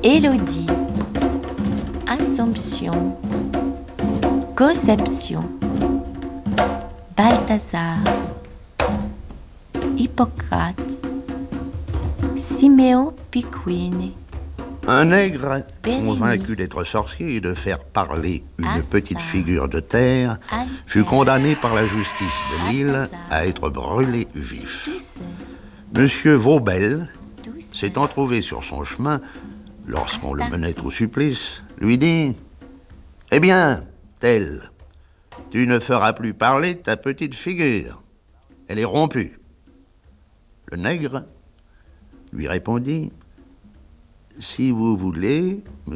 Élodie, Assomption, Conception, Balthazar, Hippocrate, Siméon Picquini. Un nègre, Bérénice, convaincu d'être sorcier et de faire parler une Assar, petite figure de terre, Alter, fut condamné par la justice de l'île Balthazar, à être brûlé vif. Toussaint, Monsieur Vaubel, Toussaint, s'étant trouvé sur son chemin, lorsqu'on le menait Astarté, au supplice, lui dit « Eh bien, tel, tu ne feras plus parler ta petite figure. Elle est rompue. » Le nègre lui répondit « Si vous voulez,